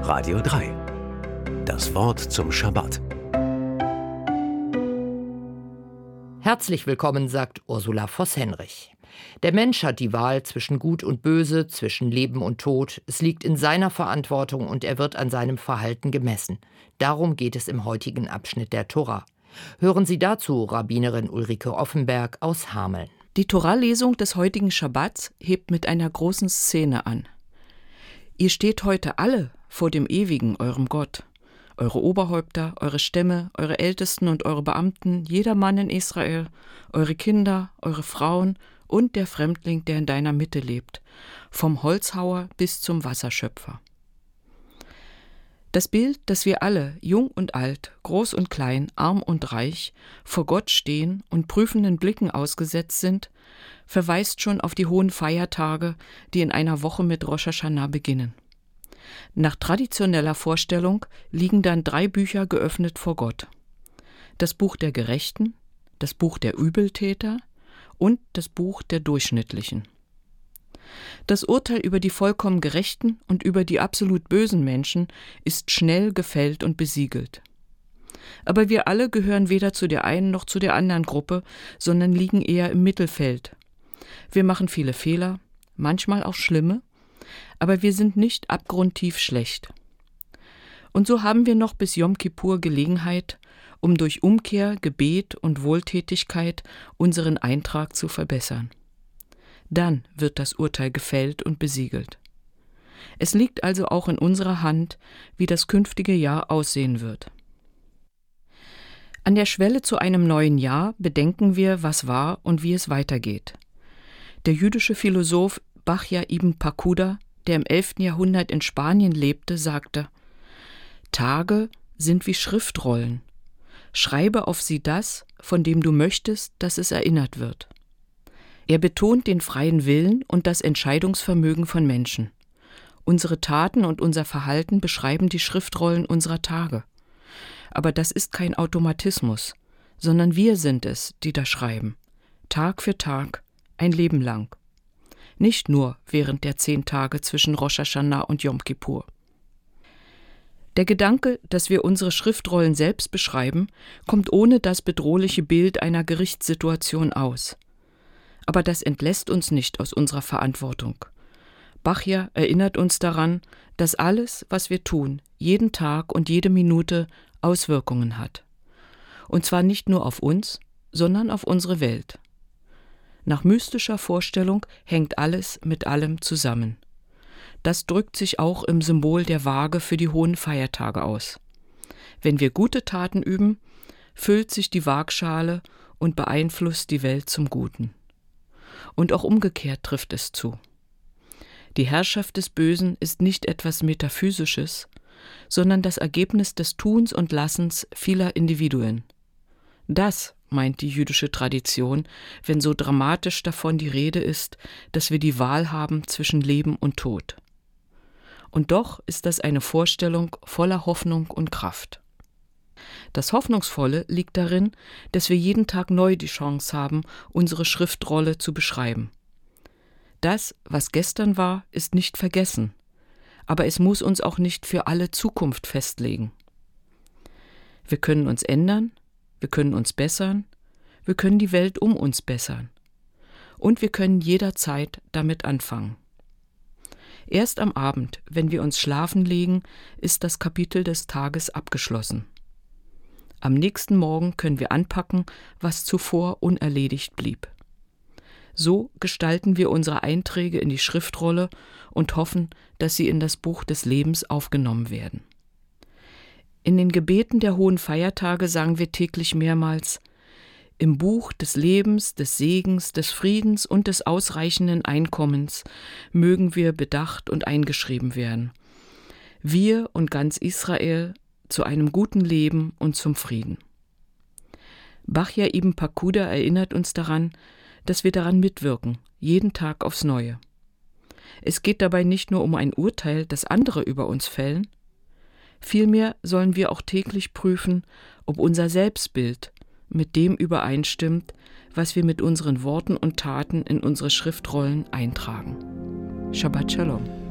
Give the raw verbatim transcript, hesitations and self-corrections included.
Radio drei. Das Wort zum Schabbat. Herzlich willkommen, sagt Ursula Voss-Henrich. Der Mensch hat die Wahl zwischen Gut und Böse, zwischen Leben und Tod. Es liegt in seiner Verantwortung und er wird an seinem Verhalten gemessen. Darum geht es im heutigen Abschnitt der Tora. Hören Sie dazu Rabbinerin Ulrike Offenberg aus Hameln. Die Toralesung des heutigen Schabbats hebt mit einer großen Szene an. Ihr steht heute alle vor dem Ewigen, eurem Gott. Eure Oberhäupter, eure Stämme, eure Ältesten und eure Beamten, jeder Mann in Israel, eure Kinder, eure Frauen und der Fremdling, der in deiner Mitte lebt, vom Holzhauer bis zum Wasserschöpfer. Das Bild, dass wir alle, jung und alt, groß und klein, arm und reich, vor Gott stehen und prüfenden Blicken ausgesetzt sind, verweist schon auf die hohen Feiertage, die in einer Woche mit Rosh Hashanah beginnen. Nach traditioneller Vorstellung liegen dann drei Bücher geöffnet vor Gott. Das Buch der Gerechten, das Buch der Übeltäter und das Buch der Durchschnittlichen. Das Urteil über die vollkommen Gerechten und über die absolut bösen Menschen ist schnell gefällt und besiegelt. Aber wir alle gehören weder zu der einen noch zu der anderen Gruppe, sondern liegen eher im Mittelfeld. Wir machen viele Fehler, manchmal auch schlimme, aber wir sind nicht abgrundtief schlecht. Und so haben wir noch bis Jom Kippur Gelegenheit, um durch Umkehr, Gebet und Wohltätigkeit unseren Eintrag zu verbessern. Dann wird das Urteil gefällt und besiegelt. Es liegt also auch in unserer Hand, wie das künftige Jahr aussehen wird. An der Schwelle zu einem neuen Jahr bedenken wir, was war und wie es weitergeht. Der jüdische Philosoph Bachya ibn Pakuda, der im elften Jahrhundert in Spanien lebte, sagte: Tage sind wie Schriftrollen. Schreibe auf sie das, von dem du möchtest, dass es erinnert wird. Er betont den freien Willen und das Entscheidungsvermögen von Menschen. Unsere Taten und unser Verhalten beschreiben die Schriftrollen unserer Tage. Aber das ist kein Automatismus, sondern wir sind es, die da schreiben. Tag für Tag, ein Leben lang. Nicht nur während der zehn Tage zwischen Rosh Hashanah und Jom Kippur. Der Gedanke, dass wir unsere Schriftrollen selbst beschreiben, kommt ohne das bedrohliche Bild einer Gerichtssituation aus. Aber das entlässt uns nicht aus unserer Verantwortung. Bachya erinnert uns daran, dass alles, was wir tun, jeden Tag und jede Minute Auswirkungen hat. Und zwar nicht nur auf uns, sondern auf unsere Welt. Nach mystischer Vorstellung hängt alles mit allem zusammen. Das drückt sich auch im Symbol der Waage für die hohen Feiertage aus. Wenn wir gute Taten üben, füllt sich die Waagschale und beeinflusst die Welt zum Guten. Und auch umgekehrt trifft es zu. Die Herrschaft des Bösen ist nicht etwas Metaphysisches, sondern das Ergebnis des Tuns und Lassens vieler Individuen. Das meint die jüdische Tradition, wenn so dramatisch davon die Rede ist, dass wir die Wahl haben zwischen Leben und Tod. Und doch ist das eine Vorstellung voller Hoffnung und Kraft. Das Hoffnungsvolle liegt darin, dass wir jeden Tag neu die Chance haben, unsere Schriftrolle zu beschreiben. Das, was gestern war, ist nicht vergessen, aber es muss uns auch nicht für alle Zukunft festlegen. Wir können uns ändern, wir können uns bessern, wir können die Welt um uns bessern. Und wir können jederzeit damit anfangen. Erst am Abend, wenn wir uns schlafen legen, ist das Kapitel des Tages abgeschlossen. Am nächsten Morgen können wir anpacken, was zuvor unerledigt blieb. So gestalten wir unsere Einträge in die Schriftrolle und hoffen, dass sie in das Buch des Lebens aufgenommen werden. In den Gebeten der hohen Feiertage sagen wir täglich mehrmals: Im Buch des Lebens, des Segens, des Friedens und des ausreichenden Einkommens mögen wir bedacht und eingeschrieben werden. Wir und ganz Israel zu einem guten Leben und zum Frieden. Bachya ibn Pakuda erinnert uns daran, dass wir daran mitwirken, jeden Tag aufs Neue. Es geht dabei nicht nur um ein Urteil, das andere über uns fällen, vielmehr sollen wir auch täglich prüfen, ob unser Selbstbild mit dem übereinstimmt, was wir mit unseren Worten und Taten in unsere Schriftrollen eintragen. Shabbat Shalom.